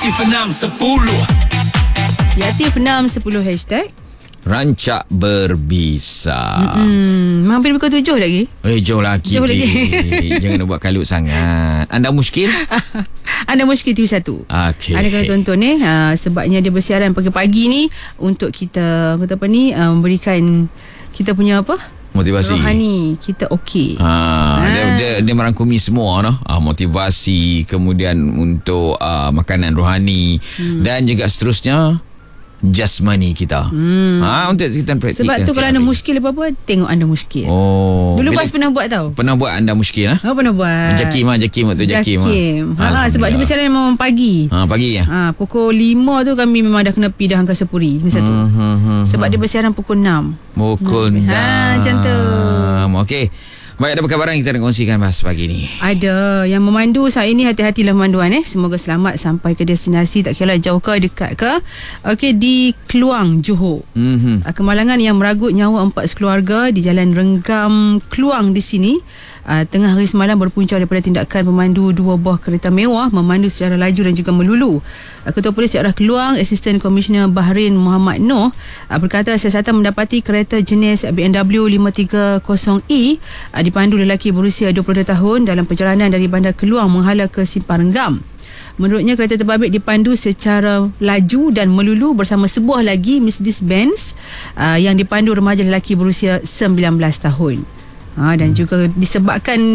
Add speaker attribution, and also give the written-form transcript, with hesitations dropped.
Speaker 1: Aktif 610.
Speaker 2: Aktif 610 hashtag
Speaker 3: Rancak berbisa.
Speaker 2: Hampir pukul 7 lagi.
Speaker 3: Jauh lagi. Jangan nak buat kalut sangat. Anda muskil?
Speaker 2: Anda muskil TV1.
Speaker 3: Okey.
Speaker 2: Anda kena tonton ni sebabnya dia bersiaran pagi-pagi ni untuk kita memberikan kita punya
Speaker 3: motivasi
Speaker 2: rohani kita okey.
Speaker 3: Dia merangkumi semua motivasi, kemudian untuk makanan rohani dan juga seterusnya jasmani kita. Untuk kita praktikkan.
Speaker 2: Sebab tu kalau anda muskil apa-apa, tengok anda muskil. Dulu Bas pernah buat tau.
Speaker 3: Pernah buat anda muskil
Speaker 2: pernah buat.
Speaker 3: Jakim waktu Jakim.
Speaker 2: Sebab dia bersiaran memang pagi.
Speaker 3: Pagi ya.
Speaker 2: Pukul 5 tu kami memang dah kena pergi dah Angkasapuri masa tu. Sebab dia bersiaran pukul 6.
Speaker 3: Pukul 6.
Speaker 2: Macam tu.
Speaker 3: Okey. Baik, ada perkabaran kita nak kongsikan bahas pagi ni.
Speaker 2: Ada yang memandu saat ini, hati-hatilah memanduan semoga selamat sampai ke destinasi, tak kira jauh ke dekat ke. Okey, di Kluang, Johor. Kemalangan yang meragut nyawa 4 sekeluarga di Jalan Renggam, Kluang di sini. Tengah hari semalam berpunca daripada tindakan pemandu 2 buah kereta mewah memandu secara laju dan juga melulu. Ketua Polis Daerah Keluang, Assistant Commissioner Bahrain Muhammad Noh berkata siasatan mendapati kereta jenis BMW 530E dipandu lelaki berusia 22 tahun dalam perjalanan dari Bandar Keluang menghala ke Simpang Renggam. Menurutnya kereta terbabit dipandu secara laju dan melulu bersama sebuah lagi Mercedes-Benz yang dipandu remaja lelaki berusia 19 tahun. Dan juga disebabkan